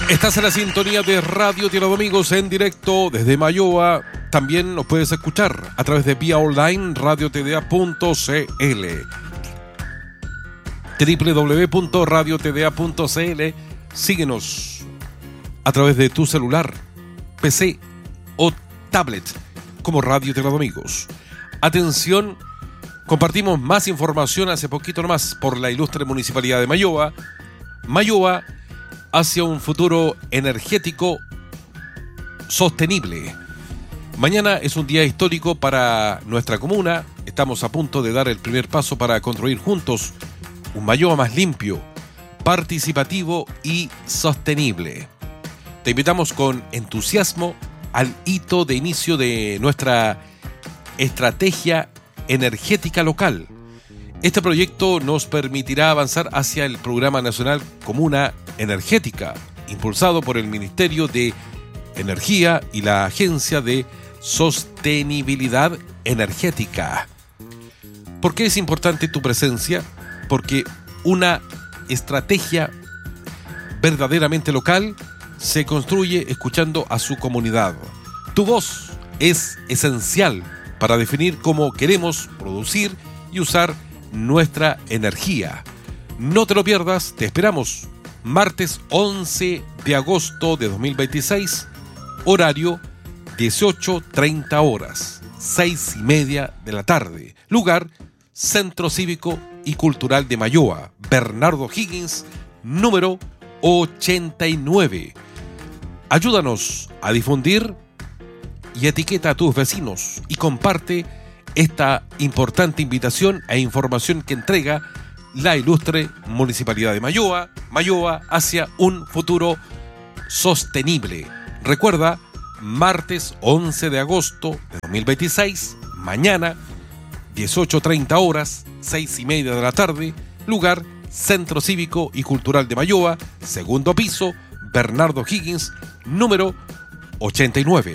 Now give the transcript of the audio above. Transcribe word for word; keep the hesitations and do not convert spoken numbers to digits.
Estás en la sintonía de Radio Tierra Domingos en directo desde Mayoa. También nos puedes escuchar a través de vía online radio t d a punto c l. doble u doble u doble u punto radio t d a punto c l. Síguenos a través de tu celular, P C o tablet como Radio Tierra Domingos. Atención, compartimos más información hace poquito nomás por la ilustre Municipalidad de Mayoa. Mayoa hacia un futuro energético sostenible. Mañana es un día histórico para nuestra comuna. Estamos a punto de dar el primer paso para construir juntos un Mayoa más limpio, participativo y sostenible. Te invitamos con entusiasmo al hito de inicio de nuestra estrategia energética local. Este proyecto nos permitirá avanzar hacia el Programa Nacional Comuna Energética, impulsado por el Ministerio de Energía y la Agencia de Sostenibilidad Energética. ¿Por qué es importante tu presencia? Porque una estrategia verdaderamente local se construye escuchando a su comunidad. Tu voz es esencial para definir cómo queremos producir y usar nuestra energía. No te lo pierdas, te esperamos martes once de agosto de dos mil veintiséis, horario dieciocho treinta horas, seis y media de la tarde. Lugar, Centro Cívico y Cultural de Mayoa, Bernardo Higgins, número ochenta y nueve. Ayúdanos a difundir y etiqueta a tus vecinos y comparte esta importante invitación e información que entrega la ilustre Municipalidad de Mayoa, Mayoa hacia un futuro sostenible. Recuerda, martes once de agosto de dos mil veintiséis, mañana, dieciocho treinta horas, seis y media de la tarde, lugar, Centro Cívico y Cultural de Mayoa, segundo piso, Bernardo Higgins, número ochenta y nueve.